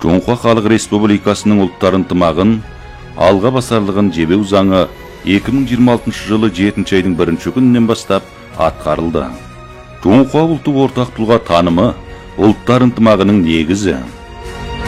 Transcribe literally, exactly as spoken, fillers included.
Жоңқа Халық Республикасының ұлттар ынтымағын алға басарлығын жебеу заңы екі мың жиырма алтыншы жылы жетінші айдың бірінші күнінен бастап атқарылды. Жоңқа ұлты ортақ тұлға танымы ұлттар ынтымағының негізі.